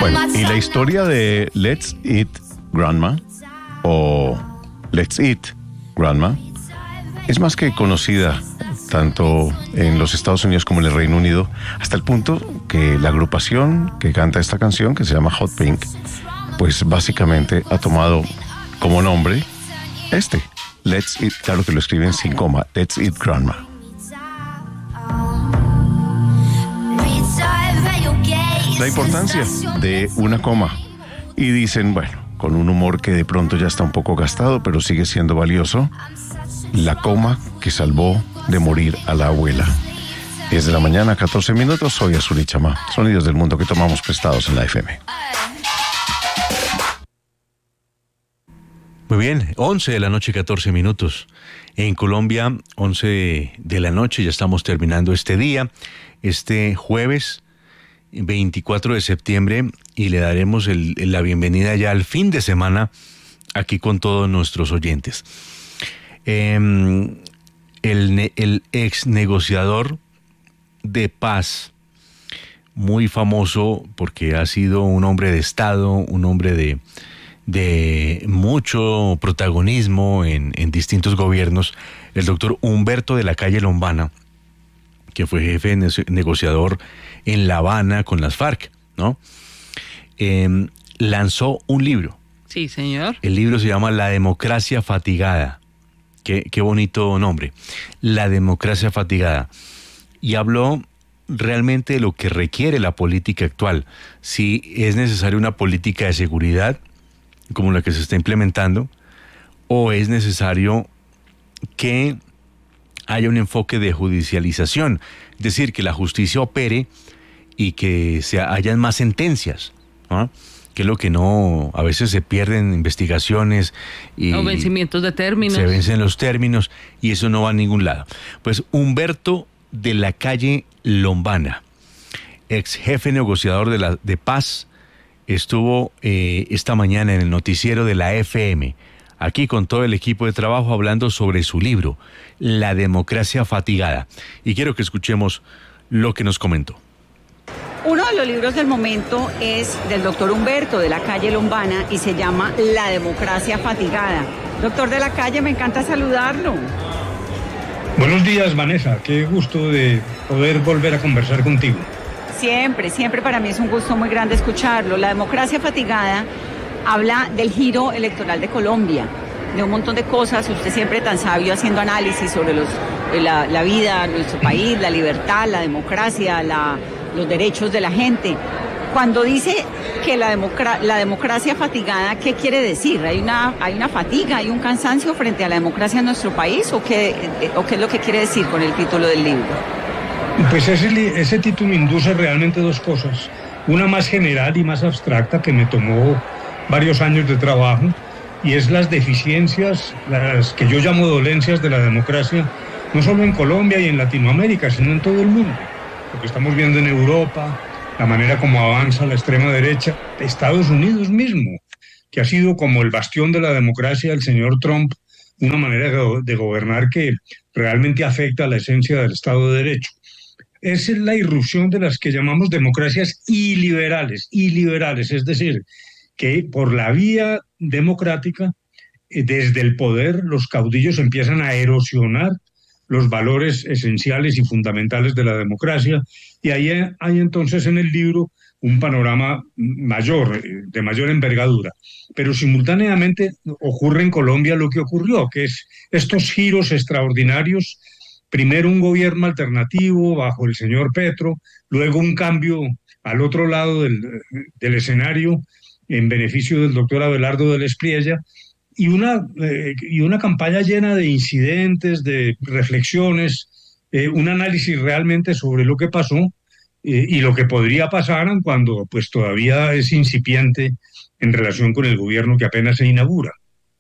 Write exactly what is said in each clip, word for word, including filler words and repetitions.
Bueno, y la historia de Let's Eat Grandma o Let's Eat Grandma es más que conocida tanto en los Estados Unidos como en el Reino Unido, hasta el punto que la agrupación que canta esta canción, que se llama Hot Pink, pues básicamente ha tomado como nombre este, Let's Eat, claro que lo escriben sin coma, Let's Eat Grandma. La importancia de una coma. Y dicen, bueno, con un humor que de pronto ya está un poco gastado, pero sigue siendo valioso, la coma que salvó de morir a la abuela. diez de la mañana, catorce minutos, soy Azul y Chama. Sonidos del mundo que tomamos prestados en la F M. Muy bien, once de la noche, catorce minutos. En Colombia, once de la noche, ya estamos terminando este día, este jueves veinticuatro de septiembre, y le daremos el, la bienvenida ya al fin de semana aquí con todos nuestros oyentes. Eh, el, el ex negociador de paz, muy famoso porque ha sido un hombre de Estado, un hombre de, de mucho protagonismo en, en distintos gobiernos, el doctor Humberto de la Calle Lombana, que fue jefe negociador en La Habana con las FARC, ¿no? Eh, lanzó un libro. Sí, señor. El libro se llama La democracia fatigada. Qué, qué bonito nombre. La democracia fatigada. Y habló realmente de lo que requiere la política actual. Si es necesaria una política de seguridad, como la que se está implementando, o es necesario que haya un enfoque de judicialización, es decir, que la justicia opere y que se hayan más sentencias, ¿no? Que es lo que no, a veces se pierden investigaciones y o vencimientos de términos. Se vencen los términos y eso no va a ningún lado. Pues Humberto de la Calle Lombana, ex jefe negociador de, la, de paz, estuvo eh, esta mañana en el noticiero de la F M, aquí con todo el equipo de trabajo, hablando sobre su libro, La democracia fatigada. Y quiero que escuchemos lo que nos comentó. Uno de los libros del momento es del doctor Humberto de la Calle Lombana y se llama La democracia fatigada. Doctor de la Calle, me encanta saludarlo. Buenos días, Vanessa. Qué gusto de poder volver a conversar contigo. Siempre, siempre para mí es un gusto muy grande escucharlo. La democracia fatigada habla del giro electoral de Colombia, de un montón de cosas. Usted siempre tan sabio haciendo análisis sobre los, la, la vida, nuestro país, la libertad, la democracia, la, los derechos de la gente. Cuando dice que la, democra- la democracia fatigada, ¿qué quiere decir? ¿Hay una, hay una fatiga, hay un cansancio frente a la democracia en nuestro país? ¿O qué, o qué es lo que quiere decir con el título del libro? Pues ese, ese título induce realmente dos cosas. Una más general y más abstracta que me tomó varios años de trabajo, y es las deficiencias, las que yo llamo dolencias de la democracia, no solo en Colombia y en Latinoamérica, sino en todo el mundo. Lo que estamos viendo en Europa, la manera como avanza la extrema derecha, Estados Unidos mismo, que ha sido como el bastión de la democracia, el señor Trump, una manera de, de gobernar que realmente afecta a la esencia del Estado de Derecho. Esa es la irrupción de las que llamamos democracias iliberales, iliberales, es decir, que por la vía democrática, desde el poder, los caudillos empiezan a erosionar los valores esenciales y fundamentales de la democracia, y ahí hay entonces en el libro un panorama mayor, de mayor envergadura. Pero simultáneamente ocurre en Colombia lo que ocurrió, que es estos giros extraordinarios. Primero un gobierno alternativo bajo el señor Petro, luego un cambio al otro lado del, del escenario en beneficio del doctor Abelardo del Espriella, y una, eh, y una campaña llena de incidentes, de reflexiones, eh, un análisis realmente sobre lo que pasó eh, y lo que podría pasar cuando pues todavía es incipiente en relación con el gobierno que apenas se inaugura.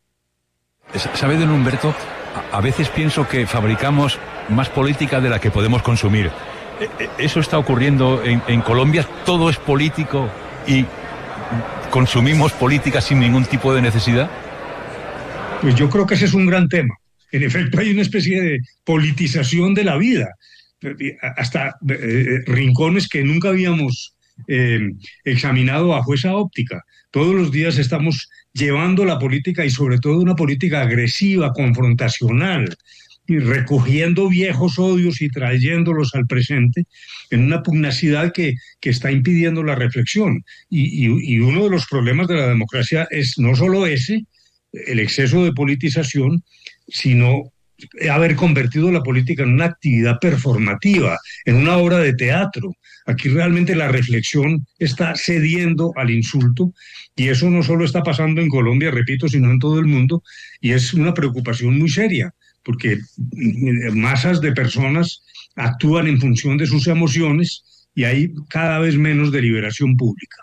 ¿Sabe, don Humberto? A veces pienso que fabricamos más política de la que podemos consumir. ¿Eso está ocurriendo en, en Colombia? ¿Todo es político y consumimos política sin ningún tipo de necesidad? Pues yo creo que ese es un gran tema. En efecto, hay una especie de politización de la vida, hasta eh, rincones que nunca habíamos eh, examinado bajo esa óptica. Todos los días estamos llevando la política, y sobre todo una política agresiva, confrontacional, y recogiendo viejos odios y trayéndolos al presente en una pugnacidad que, que está impidiendo la reflexión. Y, y, y uno de los problemas de la democracia es no solo ese, el exceso de politización, sino haber convertido la política en una actividad performativa, en una obra de teatro. Aquí realmente la reflexión está cediendo al insulto, y eso no solo está pasando en Colombia, repito, sino en todo el mundo, y es una preocupación muy seria, porque masas de personas actúan en función de sus emociones y hay cada vez menos deliberación pública.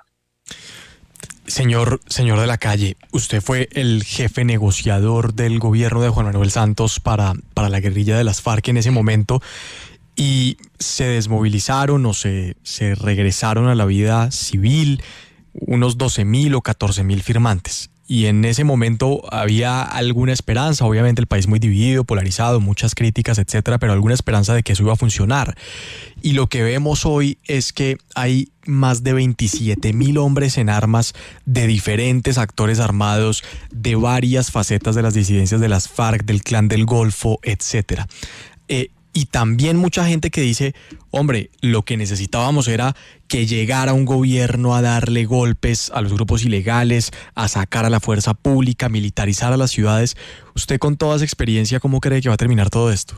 Señor, señor de la Calle, usted fue el jefe negociador del gobierno de Juan Manuel Santos para, para la guerrilla de las FARC en ese momento, y se desmovilizaron o se, se regresaron a la vida civil unos doce mil o catorce mil firmantes. Y en ese momento había alguna esperanza, obviamente el país muy dividido, polarizado, muchas críticas, etcétera, pero alguna esperanza de que eso iba a funcionar. Y lo que vemos hoy es que hay más de veintisiete mil hombres en armas de diferentes actores armados, de varias facetas de las disidencias de las FARC, del Clan del Golfo, etcétera. Eh, Y también mucha gente que dice, hombre, lo que necesitábamos era que llegara un gobierno a darle golpes a los grupos ilegales, a sacar a la fuerza pública, a militarizar a las ciudades. Usted, con toda esa experiencia, ¿cómo cree que va a terminar todo esto?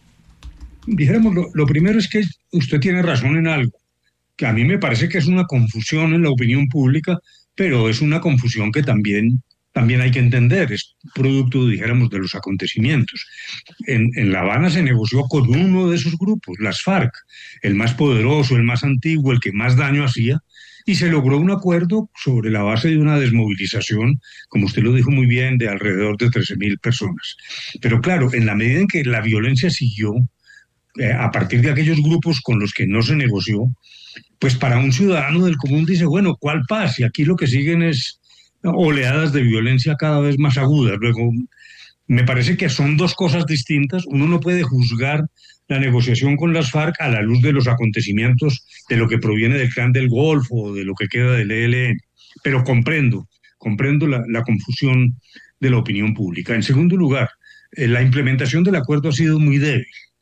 Dijéramos, lo, lo primero es que usted tiene razón en algo, que a mí me parece que es una confusión en la opinión pública, pero es una confusión que también... también hay que entender, es producto, dijéramos, de los acontecimientos. En, en La Habana se negoció con uno de esos grupos, las FARC, el más poderoso, el más antiguo, el que más daño hacía, y se logró un acuerdo sobre la base de una desmovilización, como usted lo dijo muy bien, de alrededor de trece mil personas. Pero claro, en la medida en que la violencia siguió, eh, a partir de aquellos grupos con los que no se negoció, pues para un ciudadano del común dice, bueno, ¿cuál paz? Y aquí lo que siguen es oleadas de violencia cada vez más agudas. Luego, me parece que son dos cosas distintas. Uno no puede juzgar la negociación con las FARC a la luz de los acontecimientos, de lo que proviene del Clan del Golfo o de lo que queda del E L N. Pero comprendo, comprendo la, la confusión de la opinión pública. En segundo lugar, eh, la implementación del acuerdo ha sido muy débil.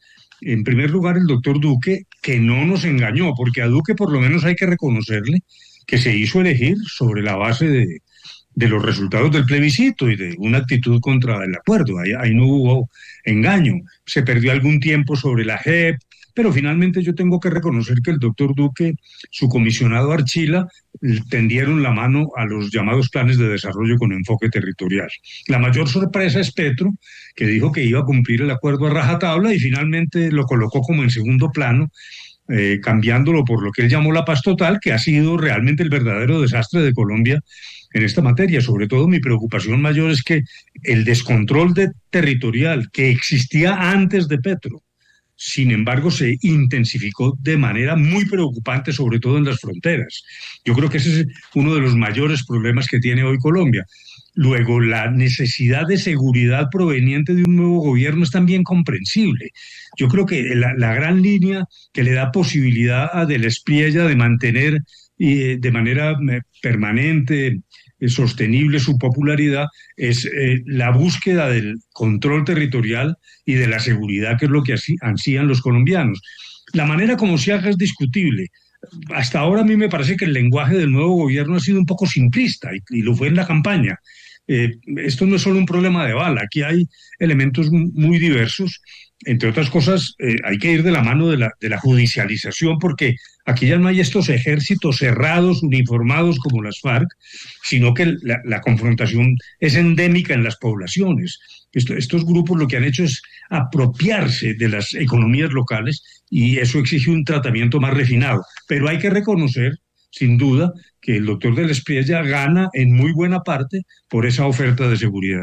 En primer lugar, el doctor Duque, que no nos engañó, porque a Duque por lo menos hay que reconocerle que se hizo elegir sobre la base de de los resultados del plebiscito y de una actitud contra el acuerdo. Ahí, ahí no hubo engaño. Se perdió algún tiempo sobre la J E P, pero finalmente yo tengo que reconocer que el doctor Duque, su comisionado Archila, tendieron la mano a los llamados planes de desarrollo con enfoque territorial. La mayor sorpresa es Petro, que dijo que iba a cumplir el acuerdo a rajatabla y finalmente lo colocó como en segundo plano, eh, cambiándolo por lo que él llamó la paz total, que ha sido realmente el verdadero desastre de Colombia en esta materia. Sobre todo mi preocupación mayor es que el descontrol de territorial que existía antes de Petro, sin embargo, se intensificó de manera muy preocupante, sobre todo en las fronteras. Yo creo que ese es uno de los mayores problemas que tiene hoy Colombia. Luego, la necesidad de seguridad proveniente de un nuevo gobierno es también comprensible. Yo creo que la, la gran línea que le da posibilidad a Del Espriella de mantener eh, de manera permanente, eh, sostenible su popularidad es eh, la búsqueda del control territorial y de la seguridad, que es lo que así ansían los colombianos. La manera como se haga es discutible. Hasta ahora a mí me parece que el lenguaje del nuevo gobierno ha sido un poco simplista, y, y lo fue en la campaña. Eh, esto no es solo un problema de bala, aquí hay elementos muy diversos. Entre otras cosas, eh, hay que ir de la mano de la, de la judicialización, porque aquí ya no hay estos ejércitos cerrados, uniformados como las FARC, sino que la, la confrontación es endémica en las poblaciones. Esto, estos grupos lo que han hecho es apropiarse de las economías locales, y eso exige un tratamiento más refinado. Pero hay que reconocer, sin duda, que el doctor Del Espriella gana en muy buena parte por esa oferta de seguridad.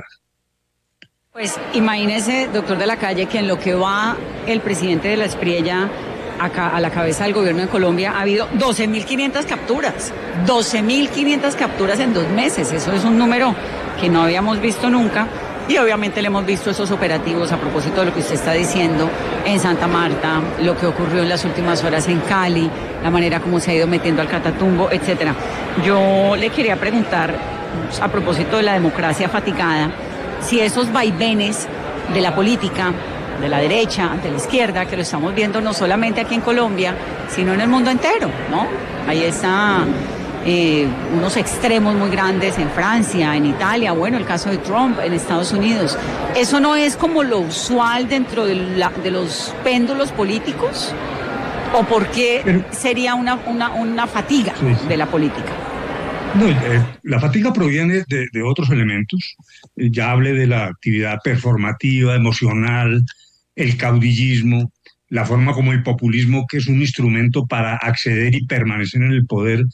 Pues imagínese, doctor de la Calle, que en lo que va el presidente Del Espriella acá a la cabeza del gobierno de Colombia ha habido doce mil quinientas capturas, doce mil quinientas capturas en dos meses. Eso es un número que no habíamos visto nunca. Y obviamente le hemos visto esos operativos a propósito de lo que usted está diciendo en Santa Marta, lo que ocurrió en las últimas horas en Cali, la manera como se ha ido metiendo al Catatumbo, etcétera. Yo le quería preguntar, a propósito de la democracia fatigada, si esos vaivenes de la política, de la derecha, de la izquierda, que lo estamos viendo no solamente aquí en Colombia, sino en el mundo entero, ¿no? Ahí está eh, unos extremos muy grandes en Francia, en Italia, bueno, el caso de Trump en Estados Unidos. ¿Eso no es como lo usual dentro de, la, de los péndulos políticos? ¿O por qué Pero, sería una, una, una fatiga sí, sí. de la política? No, eh, la fatiga proviene de, de otros elementos. Eh, ya hablé de la actividad performativa, emocional, el caudillismo, la forma como el populismo, que es un instrumento para acceder y permanecer en el poder,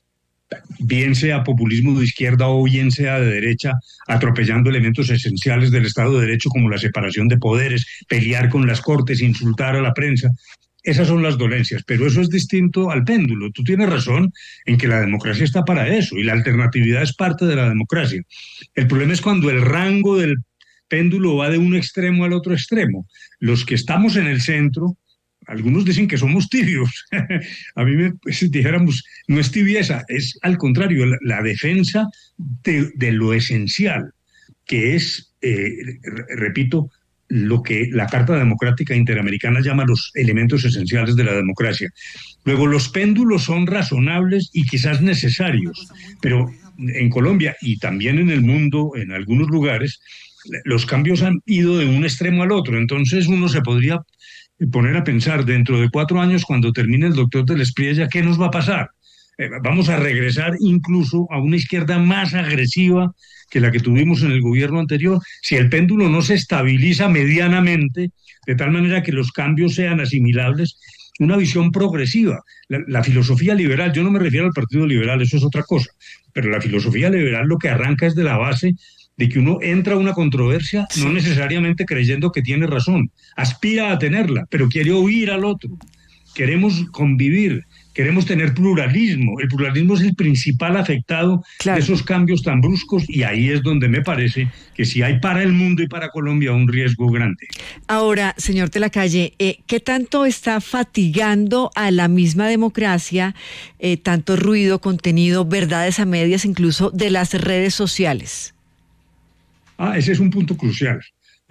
bien sea populismo de izquierda o bien sea de derecha, atropellando elementos esenciales del Estado de Derecho como la separación de poderes, pelear con las cortes, insultar a la prensa. Esas son las dolencias, pero eso es distinto al péndulo. Tú tienes razón en que la democracia está para eso y la alternatividad es parte de la democracia. El problema es cuando el rango del péndulo va de un extremo al otro extremo. Los que estamos en el centro, algunos dicen que somos tibios. A mí me pues, dijéramos, no es tibieza, es al contrario, la, la defensa de, de lo esencial, que es, eh, repito, lo que la Carta Democrática Interamericana llama los elementos esenciales de la democracia. Luego, los péndulos son razonables y quizás necesarios, pero en Colombia y también en el mundo, en algunos lugares, los cambios han ido de un extremo al otro. Entonces uno se podría poner a pensar, dentro de cuatro años, cuando termine el doctor del Espriella, ¿qué nos va a pasar? Eh, vamos a regresar incluso a una izquierda más agresiva que la que tuvimos en el gobierno anterior, si el péndulo no se estabiliza medianamente, de tal manera que los cambios sean asimilables, una visión progresiva. La, la filosofía liberal, yo no me refiero al Partido Liberal, eso es otra cosa, pero la filosofía liberal lo que arranca es de la base de que uno entra a una controversia no necesariamente creyendo que tiene razón, aspira a tenerla, pero quiere oír al otro. Queremos convivir, queremos tener pluralismo. El pluralismo es el principal afectado claro. de esos cambios tan bruscos y ahí es donde me parece que sí hay para el mundo y para Colombia un riesgo grande. Ahora, señor de la Calle, eh, ¿qué tanto está fatigando a la misma democracia eh, tanto ruido, contenido, verdades a medias, incluso de las redes sociales? Ah, ese es un punto crucial.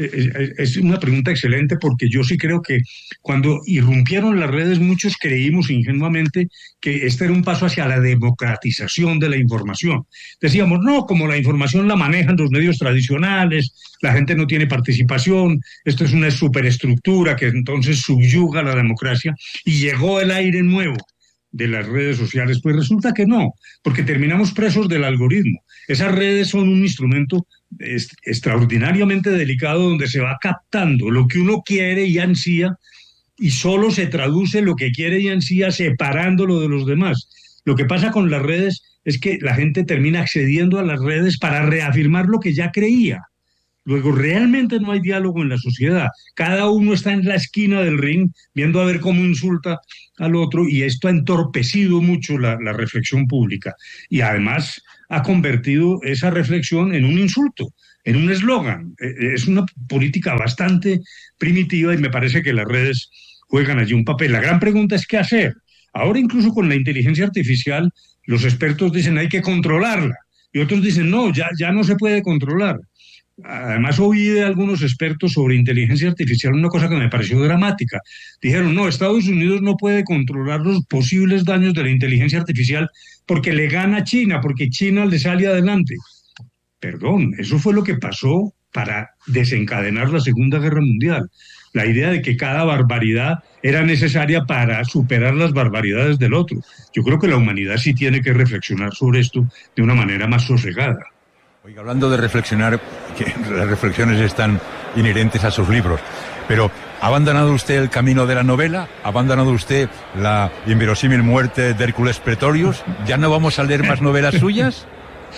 Es una pregunta excelente porque yo sí creo que cuando irrumpieron las redes muchos creímos ingenuamente que este era un paso hacia la democratización de la información. Decíamos, no, como la información la manejan los medios tradicionales, la gente no tiene participación, esto es una superestructura que entonces subyuga la democracia y llegó el aire nuevo de las redes sociales. Pues resulta que no, porque terminamos presos del algoritmo. Esas redes son un instrumento est- extraordinariamente delicado donde se va captando lo que uno quiere y ansía y solo se traduce lo que quiere y ansía separándolo de los demás. Lo que pasa con las redes es que la gente termina accediendo a las redes para reafirmar lo que ya creía. Luego, realmente no hay diálogo en la sociedad. Cada uno está en la esquina del ring viendo a ver cómo insulta al otro y esto ha entorpecido mucho la, la reflexión pública. Y además ha convertido esa reflexión en un insulto, en un eslogan. Es una política bastante primitiva y me parece que las redes juegan allí un papel. La gran pregunta es qué hacer. Ahora incluso con la inteligencia artificial, los expertos dicen hay que controlarla y otros dicen no, ya, ya no se puede controlar. Además oí de algunos expertos sobre inteligencia artificial una cosa que me pareció dramática. Dijeron, no, Estados Unidos no puede controlar los posibles daños de la inteligencia artificial porque le gana a China, porque China le sale adelante. Perdón, eso fue lo que pasó para desencadenar la Segunda Guerra Mundial. La idea de que cada barbaridad era necesaria para superar las barbaridades del otro. Yo creo que la humanidad sí tiene que reflexionar sobre esto de una manera más sosegada. Oiga, hablando de reflexionar, que las reflexiones están inherentes a sus libros, pero ¿ha abandonado usted el camino de la novela? ¿Ha abandonado usted la inverosímil muerte de Hércules Pretorius? ¿Ya no vamos a leer más novelas suyas?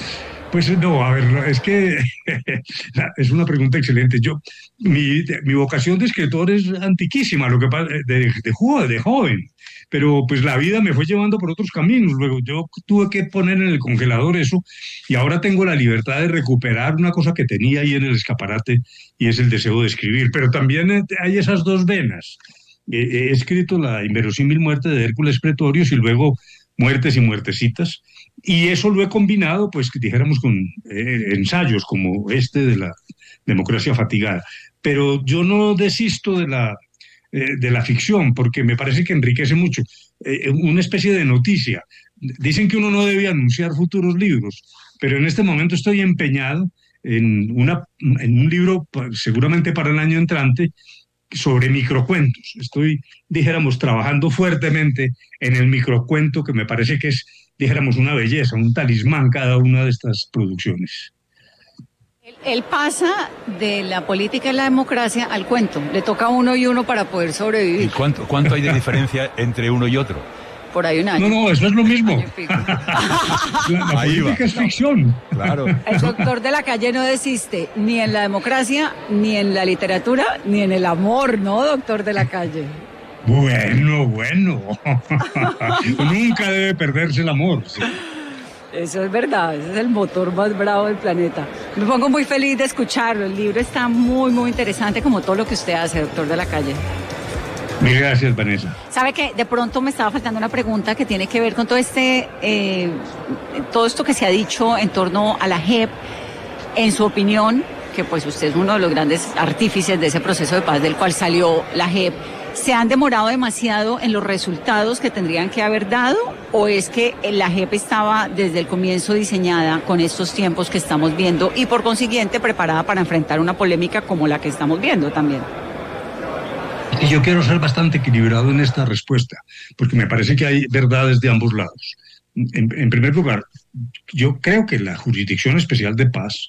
Pues no, a ver, no, es que es una pregunta excelente. Yo, mi, mi vocación de escritor es antiquísima, lo que pasa, de, de, joven, de joven, pero pues la vida me fue llevando por otros caminos. Luego yo tuve que poner en el congelador eso y ahora tengo la libertad de recuperar una cosa que tenía ahí en el escaparate y es el deseo de escribir. Pero también hay esas dos venas. He, he escrito la inverosímil muerte de Hércules Pretorius y luego Muertes y Muertecitas. Y eso lo he combinado, pues, dijéramos, con eh, ensayos como este de la democracia fatigada. Pero yo no desisto de la, eh, de la ficción, porque me parece que enriquece mucho. Eh, una especie de noticia. Dicen que uno no debe anunciar futuros libros, pero en este momento estoy empeñado en, una, en un libro, seguramente para el año entrante, sobre microcuentos. Estoy, dijéramos, trabajando fuertemente en el microcuento, que me parece que es, dijéramos, una belleza, un talismán cada una de estas producciones. Él, él pasa de la política y la democracia al cuento. Le toca uno y uno para poder sobrevivir. ¿Y cuánto, cuánto hay de diferencia entre uno y otro? Por ahí un año. No, no, eso es lo mismo. La, la política es ficción. Claro. El Doctor de la Calle no desiste ni en la democracia, ni en la literatura, ni en el amor, ¿no, Doctor de la Calle? Bueno, bueno. Nunca debe perderse el amor. Sí. Eso es verdad, ese es el motor más bravo del planeta. Me pongo muy feliz de escucharlo. El libro está muy, muy interesante, como todo lo que usted hace, Doctor de la Calle. Mil gracias, Vanessa. ¿Sabe qué? De pronto me estaba faltando una pregunta que tiene que ver con todo este, eh, todo esto que se ha dicho en torno a la J E P. En su opinión, que pues usted es uno de los grandes artífices de ese proceso de paz del cual salió la J E P, ¿se han demorado demasiado en los resultados que tendrían que haber dado? ¿O es que la J E P estaba desde el comienzo diseñada con estos tiempos que estamos viendo y por consiguiente preparada para enfrentar una polémica como la que estamos viendo también? Y yo quiero ser bastante equilibrado en esta respuesta, porque me parece que hay verdades de ambos lados. En, en primer lugar, yo creo que la Jurisdicción Especial de Paz,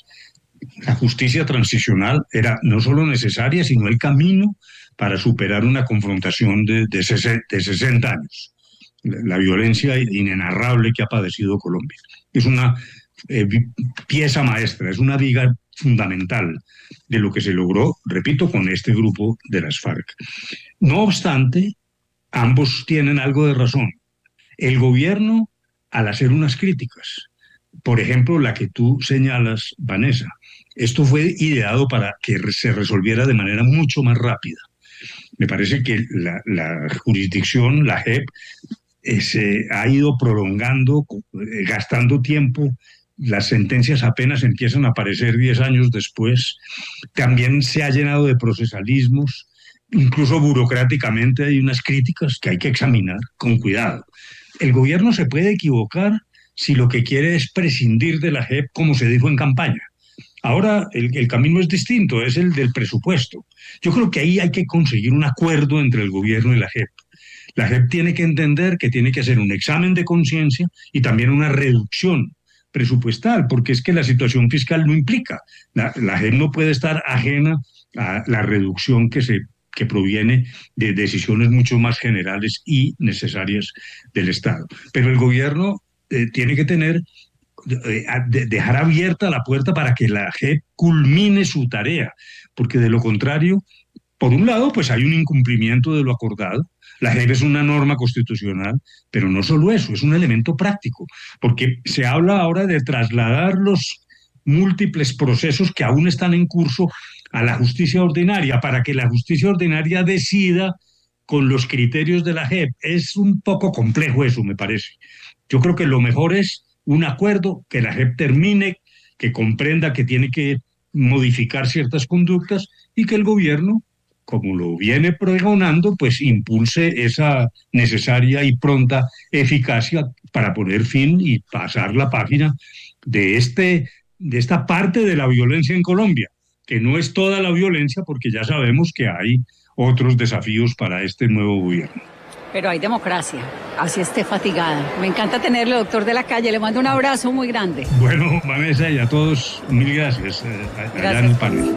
la justicia transicional, era no solo necesaria, sino el camino para superar una confrontación de, de, de sesenta años. La, la violencia inenarrable que ha padecido Colombia. Es una eh, pieza maestra, es una viga fundamental de lo que se logró, repito, con este grupo de las FARC. No obstante, ambos tienen algo de razón. El gobierno, al hacer unas críticas, por ejemplo, la que tú señalas, Vanessa, esto fue ideado para que se resolviera de manera mucho más rápida. Me parece que la, la jurisdicción, la J E P, eh, se ha ido prolongando, eh, gastando tiempo. Las sentencias apenas empiezan a aparecer diez años después. También se ha llenado de procesalismos, incluso burocráticamente hay unas críticas que hay que examinar con cuidado. El gobierno se puede equivocar si lo que quiere es prescindir de la J E P, como se dijo en campaña. Ahora el, el camino es distinto, es el del presupuesto. Yo creo que ahí hay que conseguir un acuerdo entre el gobierno y la J E P. La J E P tiene que entender que tiene que hacer un examen de conciencia y también una reducción presupuestal, porque es que la situación fiscal no implica. La, la J E P no puede estar ajena a la reducción que, se, que proviene de decisiones mucho más generales y necesarias del Estado. Pero el gobierno eh, tiene que tener, eh, de, dejar abierta la puerta para que la J E P culmine su tarea, porque de lo contrario, por un lado, pues hay un incumplimiento de lo acordado. La J E P es una norma constitucional, pero no solo eso, es un elemento práctico, porque se habla ahora de trasladar los múltiples procesos que aún están en curso a la justicia ordinaria, para que la justicia ordinaria decida con los criterios de la J E P. Es un poco complejo eso, me parece. Yo creo que lo mejor es un acuerdo, que la J E P termine, que comprenda que tiene que modificar ciertas conductas y que el gobierno, como lo viene pregonando, pues impulse esa necesaria y pronta eficacia para poner fin y pasar la página de, este, de esta parte de la violencia en Colombia, que no es toda la violencia, porque ya sabemos que hay otros desafíos para este nuevo gobierno. Pero hay democracia, así esté fatigada. Me encanta tenerlo, Doctor de la Calle. Le mando un abrazo muy grande. Bueno, Vanessa, y a todos, mil gracias. Eh, allá gracias. En el panel.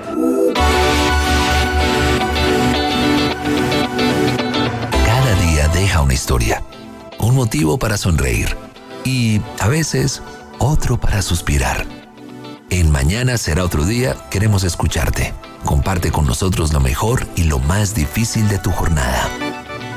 Cada día deja una historia, un motivo para sonreír y, a veces, otro para suspirar. En Mañana será otro día, queremos escucharte. Comparte con nosotros lo mejor y lo más difícil de tu jornada.